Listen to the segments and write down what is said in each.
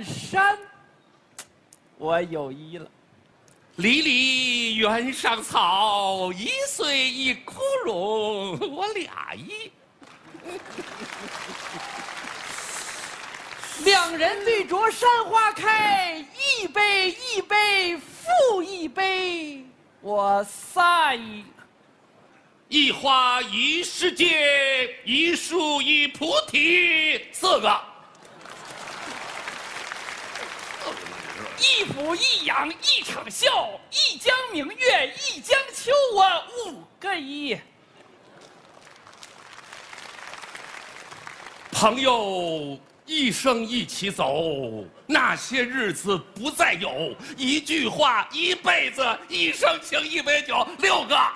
山，我有意了。 离离原上草，一岁一枯荣，我俩意。 两人对酌山花开，一杯一杯复一杯，我仨意。 一花一世界，一树一菩提，四个。 一俯一仰一场笑，一江明月一江秋，我5个亿。 朋友一生一起走，那些日子不再有。一句话，一辈子，一生情，一杯酒，6个。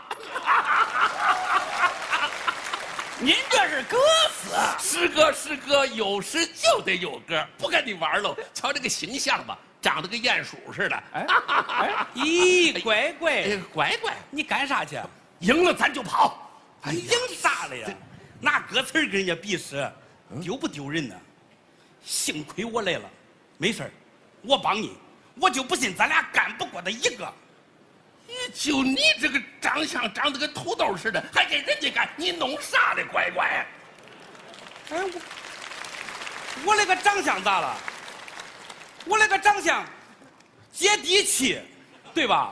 您这是歌词？ 诗歌，有诗就得有歌，不跟你玩喽。瞧这个形象吧，长得跟鼹鼠似的。 咦，乖乖， 乖乖， 你干啥去？ 赢了咱就跑。 你赢啥了呀？拿歌词跟人家比试，丢不丢人呢？幸亏我来了，没事儿，我帮你。我就不信咱俩干不过他一个。 就你这个长相长得跟土豆似的，还跟人家干，你弄啥呢，乖乖？ 哎，我那个长相咋了？我那个长相接地气，对吧？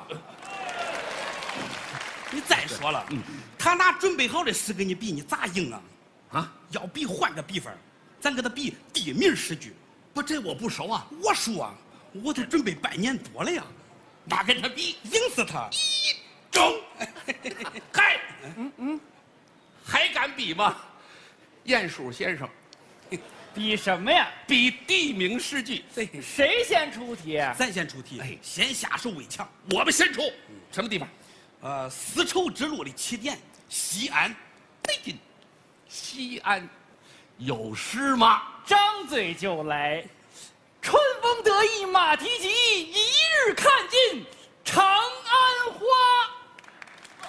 你再说了，他拿准备好的诗跟你比，你咋赢啊？啊，要比换个比法，咱给他比地名诗句。 不，这我不熟啊。 我熟啊，我都准备半年多了呀。 哪跟他比？ 赢死他！ 中，嗨，还敢比吗？鼹鼠先生， 比什么呀？ 比地名诗句。 谁先出题？ 咱先出题，先下手为强。 我们先出。什么地方？ 丝绸之路的起点，西安。 对劲，西安有诗吗？ 张嘴就来。春风得意马蹄疾，一日看尽长安花。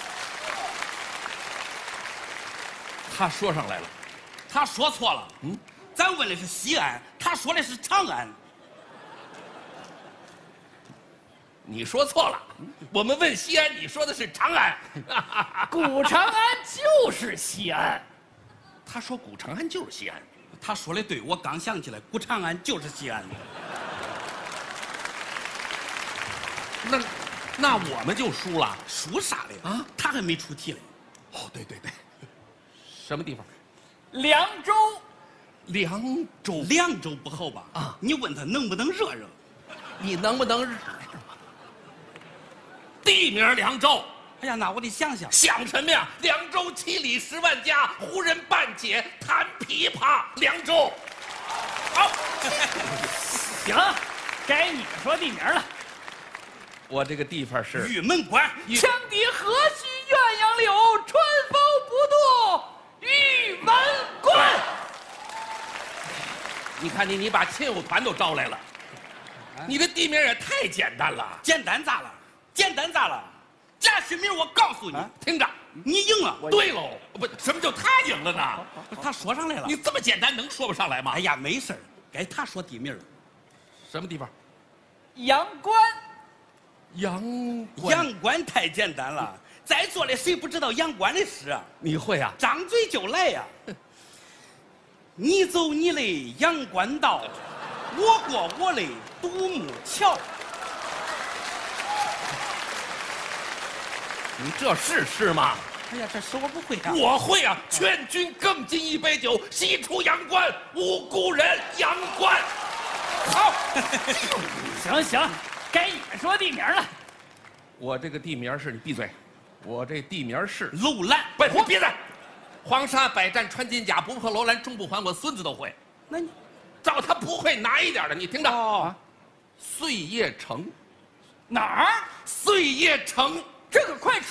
他说上来了， 他说错了。咱问的是西安，他说的是长安。 你说错了，我们问西安，你说的是长安。 古长安就是西安。 他说古长安就是西安。 他说的对，我刚想起来，古长安就是西安的。那我们就输了。 输啥了啊？他还没出题嘞。 哦，对，什么地方？ 凉州。 凉州。 凉州不好吧？啊，你问他能不能热热？ 你能不能热？地名凉州。 哎呀，那我得想想。 想什么呀？凉州7里10万家，胡人半解弹琵琶。凉州。好， 行，该你说地名了。 我这个地方是玉门关。 羌笛何须鸳鸯柳，春风不度玉门关。 你看你把亲友团都招来了，你的地名也太简单了。 简单咋了？简单咋了？贾旭明，我告诉你， 听着， 你赢了。 对喽，不，什么叫他赢了呢？ 他说上来了。 你这么简单，能说不上来吗？ 哎呀，没事儿，该他说地名了。 什么地方？ 阳关。 阳关太简单了，在座的谁不知道阳关的诗啊？ 你会啊？ 张嘴就来呀！你走你的阳关道，我过我的独木桥。 你这是诗吗？ 哎呀，这诗我不会啊。 我会啊！劝君更尽一杯酒，西出阳关无故人。阳关。好。 行，该你说地名了。 我这个地名是，你闭嘴。我这地名是楼兰。 不，你闭嘴。黄沙百战穿金甲，不破楼兰终不还。我孙子都会。 那你照他不会难一点的，你听着。 哦， 碎叶城。 哪儿？ 碎叶城。 这个快